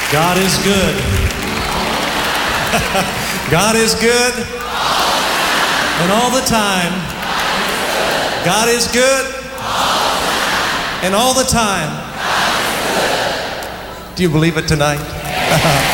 God is good. God is good. And all the time. God is good. And all the time. Do you believe it tonight?